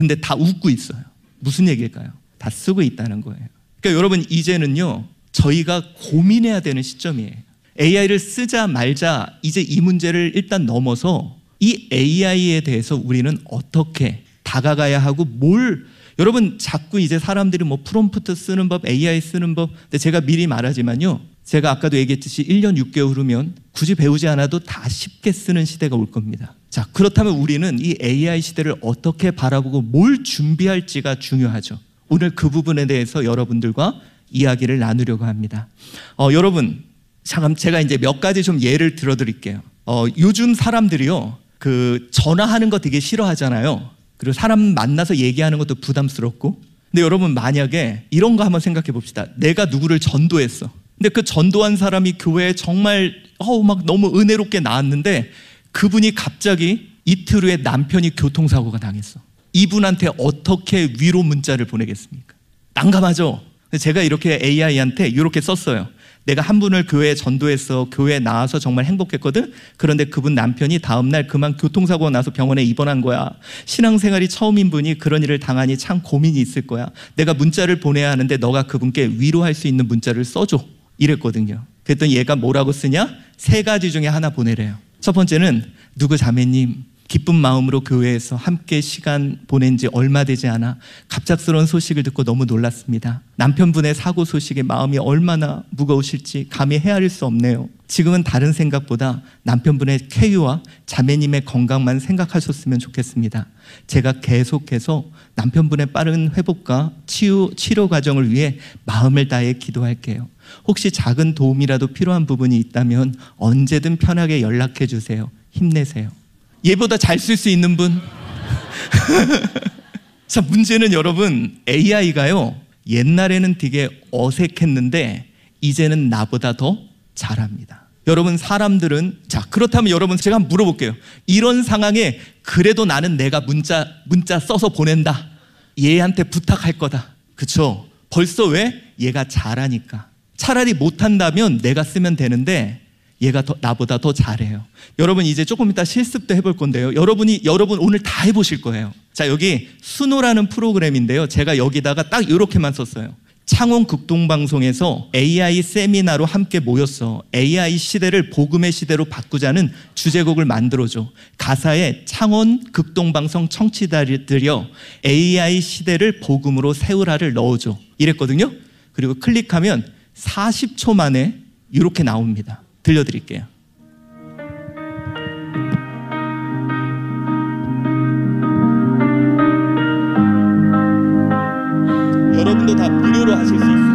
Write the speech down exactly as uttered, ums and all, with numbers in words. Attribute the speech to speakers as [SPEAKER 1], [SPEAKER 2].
[SPEAKER 1] 근데 다 웃고 있어요. 무슨 얘기일까요? 다 쓰고 있다는 거예요. 그러니까 여러분, 이제는요, 저희가 고민해야 되는 시점이에요. 에이아이를 쓰자 말자, 이제 이 문제를 일단 넘어서 이 에이아이에 대해서 우리는 어떻게 다가가야 하고 뭘, 여러분 자꾸 이제 사람들이 뭐 프롬프트 쓰는 법, 에이아이 쓰는 법, 근데 제가 미리 말하지만요, 제가 아까도 얘기했듯이 일 년 육 개월 후면 굳이 배우지 않아도 다 쉽게 쓰는 시대가 올 겁니다. 자, 그렇다면 우리는 이 에이아이 시대를 어떻게 바라보고 뭘 준비할지가 중요하죠. 오늘 그 부분에 대해서 여러분들과 이야기를 나누려고 합니다. 어, 여러분, 잠깐 제가 이제 몇 가지 좀 예를 들어드릴게요. 어, 요즘 사람들이요, 그 전화하는 거 되게 싫어하잖아요. 그리고 사람 만나서 얘기하는 것도 부담스럽고. 근데 여러분, 만약에 이런 거 한번 생각해 봅시다. 내가 누구를 전도했어. 근데 그 전도한 사람이 교회에 정말 어우 막 너무 은혜롭게 나왔는데 그분이 갑자기 이틀 후에 남편이 교통사고가 당했어. 이분한테 어떻게 위로 문자를 보내겠습니까? 난감하죠? 제가 이렇게 에이아이한테 이렇게 썼어요. 내가 한 분을 교회에 전도해서 교회에 나와서 정말 행복했거든. 그런데 그분 남편이 다음날 그만 교통사고가 나서 병원에 입원한 거야. 신앙생활이 처음인 분이 그런 일을 당하니 참 고민이 있을 거야. 내가 문자를 보내야 하는데 너가 그분께 위로할 수 있는 문자를 써줘, 이랬거든요. 그랬더니 얘가 뭐라고 쓰냐? 세 가지 중에 하나 보내래요. 첫 번째는, 누구 자매님, 기쁜 마음으로 교회에서 함께 시간 보낸 지 얼마 되지 않아 갑작스러운 소식을 듣고 너무 놀랐습니다. 남편분의 사고 소식에 마음이 얼마나 무거우실지 감히 헤아릴 수 없네요. 지금은 다른 생각보다 남편분의 쾌유와 자매님의 건강만 생각하셨으면 좋겠습니다. 제가 계속해서 남편분의 빠른 회복과 치유, 치료 과정을 위해 마음을 다해 기도할게요. 혹시 작은 도움이라도 필요한 부분이 있다면 언제든 편하게 연락해 주세요. 힘내세요. 얘보다 잘 쓸 수 있는 분? 자, 문제는 여러분, 에이아이가요, 옛날에는 되게 어색했는데 이제는 나보다 더 잘합니다. 여러분, 사람들은, 자, 그렇다면 여러분, 제가 한번 물어볼게요. 이런 상황에 그래도 나는 내가 문자 문자 써서 보낸다, 얘한테 부탁할 거다. 그쵸? 벌써 왜? 얘가 잘하니까. 차라리 못한다면 내가 쓰면 되는데 얘가 더, 나보다 더 잘해요. 여러분, 이제 조금 이따 실습도 해볼 건데요, 여러분이 여러분 오늘 다 해보실 거예요. 자, 여기 수노라는 프로그램인데요, 제가 여기다가 딱 이렇게만 썼어요. 창원 극동방송에서 에이아이 세미나로 함께 모였어. 에이아이 시대를 복음의 시대로 바꾸자는 주제곡을 만들어줘. 가사에 창원 극동방송 청취자들이여 에이아이 시대를 복음으로 세우라를 넣어줘, 이랬거든요. 그리고 클릭하면 사십 초 만에 이렇게 나옵니다. 들려드릴게요. 여러분도 다 무료로 하실 수 있어요.